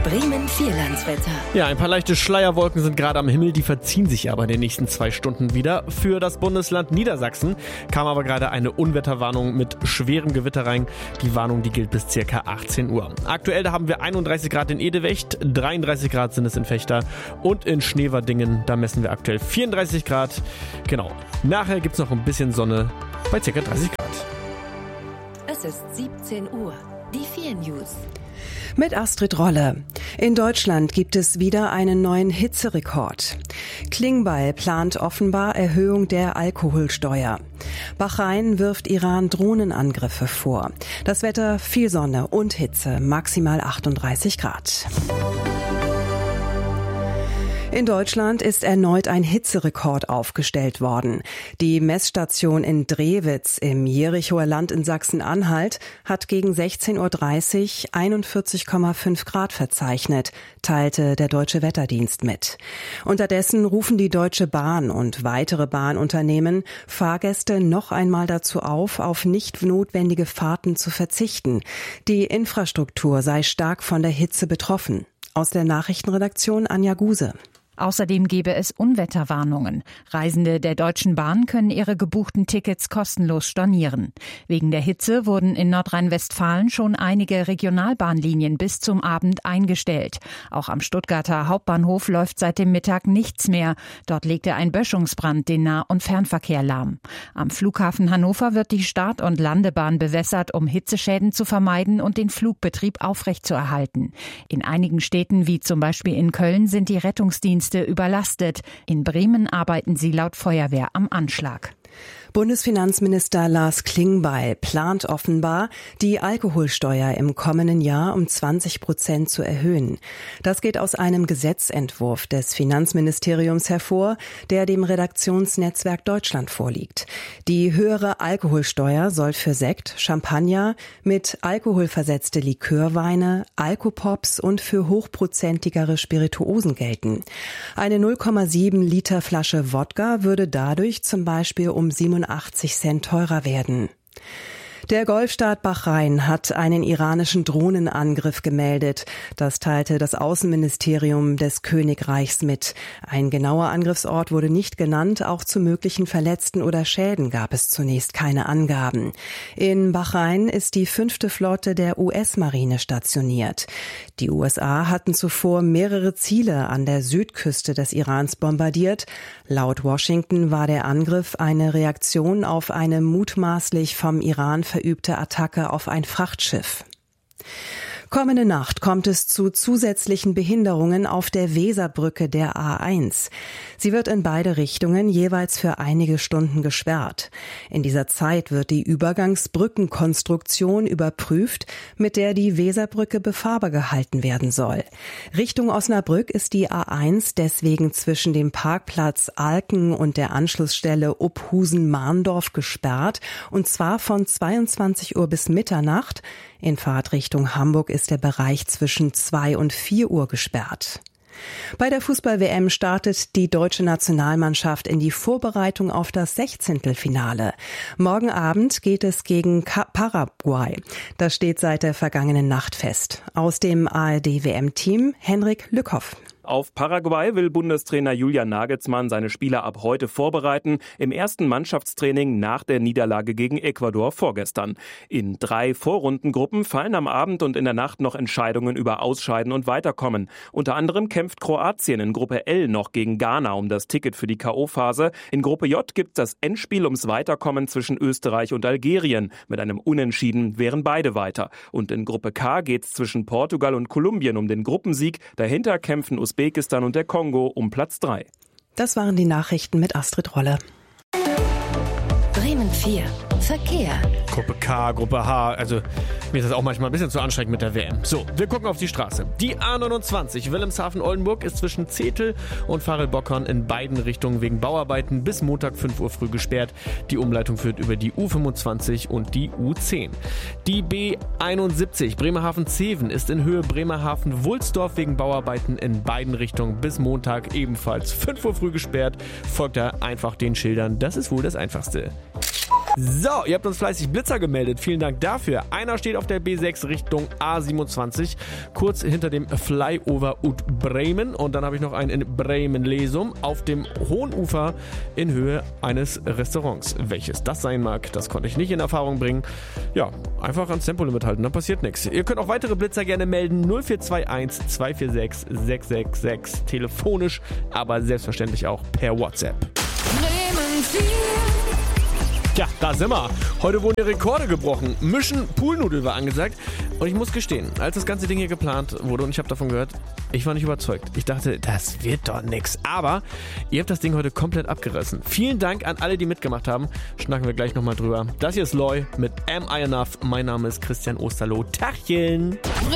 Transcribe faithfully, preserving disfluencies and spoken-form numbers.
Bremen Vierlandswetter. Ja, ein paar leichte Schleierwolken sind gerade am Himmel, die verziehen sich aber in den nächsten zwei Stunden wieder. Für das Bundesland Niedersachsen kam aber gerade eine Unwetterwarnung mit schwerem Gewitter rein. Die Warnung, die gilt bis circa achtzehn Uhr. Aktuell da haben wir einunddreißig Grad in Edewecht, dreiunddreißig Grad sind es in Fechter und in Schneverdingen, da messen wir aktuell vierunddreißig Grad. Genau, nachher gibt's noch ein bisschen Sonne bei circa dreißig Grad. Es ist siebzehn Uhr. Die vier News. Mit Astrid Rolle. In Deutschland gibt es wieder einen neuen Hitzerekord. Klingbeil plant offenbar Erhöhung der Alkoholsteuer. Bahrain wirft Iran Drohnenangriffe vor. Das Wetter viel Sonne und Hitze, maximal achtunddreißig Grad. In Deutschland ist erneut ein Hitzerekord aufgestellt worden. Die Messstation in Drewitz im Jerichoer Land in Sachsen-Anhalt hat gegen sechzehn Uhr dreißig einundvierzig Komma fünf Grad verzeichnet, teilte der Deutsche Wetterdienst mit. Unterdessen rufen die Deutsche Bahn und weitere Bahnunternehmen Fahrgäste noch einmal dazu auf, auf nicht notwendige Fahrten zu verzichten. Die Infrastruktur sei stark von der Hitze betroffen. Aus der Nachrichtenredaktion Anja Guse. Außerdem gebe es Unwetterwarnungen. Reisende der Deutschen Bahn können ihre gebuchten Tickets kostenlos stornieren. Wegen der Hitze wurden in Nordrhein-Westfalen schon einige Regionalbahnlinien bis zum Abend eingestellt. Auch am Stuttgarter Hauptbahnhof läuft seit dem Mittag nichts mehr. Dort legte ein Böschungsbrand den Nah- und Fernverkehr lahm. Am Flughafen Hannover wird die Start- und Landebahn bewässert, um Hitzeschäden zu vermeiden und den Flugbetrieb aufrechtzuerhalten. In einigen Städten, wie zum Beispiel in Köln, sind die Rettungsdienste überlastet. In Bremen arbeiten sie laut Feuerwehr am Anschlag. Bundesfinanzminister Lars Klingbeil plant offenbar, die Alkoholsteuer im kommenden Jahr um zwanzig Prozent zu erhöhen. Das geht aus einem Gesetzentwurf des Finanzministeriums hervor, der dem Redaktionsnetzwerk Deutschland vorliegt. Die höhere Alkoholsteuer soll für Sekt, Champagner, mit Alkohol versetzte Likörweine, Alkopops und für hochprozentigere Spirituosen gelten. Eine null Komma sieben Liter Flasche Wodka würde dadurch zum Beispiel um siebenundachtzig Cent teurer werden. Der Golfstaat Bahrain hat einen iranischen Drohnenangriff gemeldet. Das teilte das Außenministerium des Königreichs mit. Ein genauer Angriffsort wurde nicht genannt. Auch zu möglichen Verletzten oder Schäden gab es zunächst keine Angaben. In Bahrain ist die fünfte Flotte der U S-Marine stationiert. Die U S A hatten zuvor mehrere Ziele an der Südküste des Irans bombardiert. Laut Washington war der Angriff eine Reaktion auf eine mutmaßlich vom Iran verübte Attacke auf ein Frachtschiff. Kommende Nacht kommt es zu zusätzlichen Behinderungen auf der Weserbrücke der A eins. Sie wird in beide Richtungen jeweils für einige Stunden gesperrt. In dieser Zeit wird die Übergangsbrückenkonstruktion überprüft, mit der die Weserbrücke befahrbar gehalten werden soll. Richtung Osnabrück ist die A eins deswegen zwischen dem Parkplatz Alken und der Anschlussstelle Uphusen-Mahndorf gesperrt, und zwar von zweiundzwanzig Uhr bis Mitternacht. In Fahrtrichtung Hamburg ist der Bereich zwischen zwei und vier Uhr gesperrt. Bei der Fußball-W M startet die deutsche Nationalmannschaft in die Vorbereitung auf das Sechzehntelfinale. Morgen Abend geht es gegen Paraguay. Das steht seit der vergangenen Nacht fest. Aus dem A R D-W M-Team Henrik Lückhoff. Auf Paraguay will Bundestrainer Julian Nagelsmann seine Spieler ab heute vorbereiten, im ersten Mannschaftstraining nach der Niederlage gegen Ecuador vorgestern. In drei Vorrundengruppen fallen am Abend und in der Nacht noch Entscheidungen über Ausscheiden und Weiterkommen. Unter anderem kämpft Kroatien in Gruppe L noch gegen Ghana um das Ticket für die K O-Phase. In Gruppe J gibt es das Endspiel ums Weiterkommen zwischen Österreich und Algerien. Mit einem Unentschieden wären beide weiter. Und in Gruppe K geht es zwischen Portugal und Kolumbien um den Gruppensieg. Dahinter kämpfen Usbekistan und der Kongo um Platz drei. Das waren die Nachrichten mit Astrid Rolle. Bremen vier. Verkehr. Gruppe K, Gruppe H, also mir ist das auch manchmal ein bisschen zu anstrengend mit der W M. So, wir gucken auf die Straße. Die A neunundzwanzig Wilhelmshaven-Oldenburg ist zwischen Zetel und Farel-Bockern in beiden Richtungen wegen Bauarbeiten bis Montag fünf Uhr früh gesperrt. Die Umleitung führt über die U fünfundzwanzig und die U zehn. Die B einundsiebzig Bremerhaven-Zeven ist in Höhe Bremerhaven-Wulsdorf wegen Bauarbeiten in beiden Richtungen bis Montag ebenfalls fünf Uhr früh gesperrt. Folgt da einfach den Schildern, das ist wohl das Einfachste. So, ihr habt uns fleißig Blitzer gemeldet. Vielen Dank dafür. Einer steht auf der B sechs Richtung A siebenundzwanzig, kurz hinter dem Flyover Ut Bremen. Und dann habe ich noch einen in Bremen-Lesum auf dem Hohen Ufer in Höhe eines Restaurants. Welches das sein mag, das konnte ich nicht in Erfahrung bringen. Ja, einfach ans Tempolimit halten, dann passiert nichts. Ihr könnt auch weitere Blitzer gerne melden. null vier zwei eins zwei vier sechs sechs sechs sechs telefonisch, aber selbstverständlich auch per WhatsApp. Ja, da sind wir. Heute wurden die Rekorde gebrochen. Mischen Poolnudel war angesagt. Und ich muss gestehen, als das ganze Ding hier geplant wurde und ich habe davon gehört, ich war nicht überzeugt. Ich dachte, das wird doch nix. Aber ihr habt das Ding heute komplett abgerissen. Vielen Dank an alle, die mitgemacht haben. Schnacken wir gleich nochmal drüber. Das hier ist Loy mit Am I Enough? Mein Name ist Christian Osterloh. Tachchen!